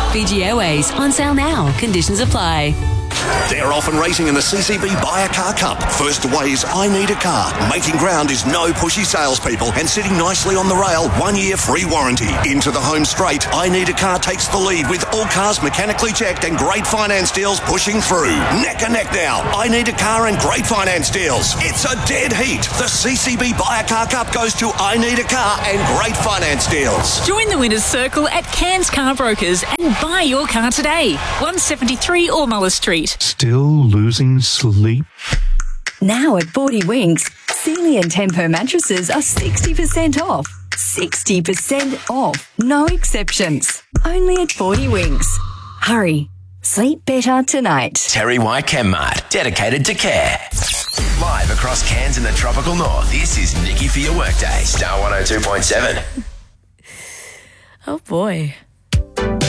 Fiji Airways, on sale now. Conditions apply. They're off and racing in the CCB Buy a Car Cup. First away is I Need a Car. Making ground is no pushy salespeople and sitting nicely on the rail. 1 year free warranty. Into the home straight, I Need a Car takes the lead with all cars mechanically checked and great finance deals pushing through. Neck and neck now. I Need a Car and great finance deals. It's a dead heat. The CCB Buy a Car Cup goes to I Need a Car and great finance deals. Join the winner's circle at Cairns Car Brokers and buy your car today. 173 Ormula Street. Still losing sleep? Now at 40 Winks, Sealy and Tempo mattresses are 60% off. 60% off. No exceptions. Only at 40 Winks. Hurry. Sleep better tonight. Terry White Chemmart, dedicated to care. Live across Cairns and the tropical north, this is Nikki for your workday. Star 102.7. Oh boy.